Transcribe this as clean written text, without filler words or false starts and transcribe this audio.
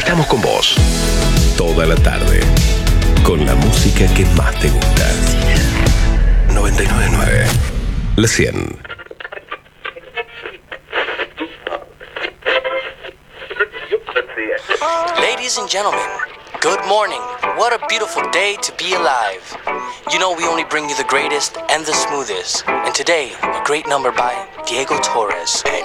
Estamos con vos toda la tarde con la música que más te gusta. 99.9 La 100. Ladies and gentlemen, good morning. What a beautiful day to be alive. You know we only bring you the greatest and the smoothest. And today, a great number by Diego Torres.